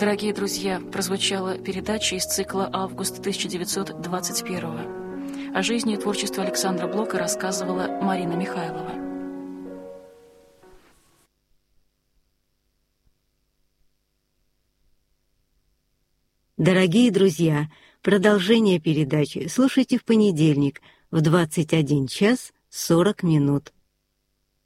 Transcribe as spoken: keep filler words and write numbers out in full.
Дорогие друзья, прозвучала передача из цикла «Август тысяча девятьсот двадцать первого». О жизни и творчестве Александра Блока рассказывала Марина Михайлова. Дорогие друзья, продолжение передачи слушайте в понедельник в двадцать один час сорок минут.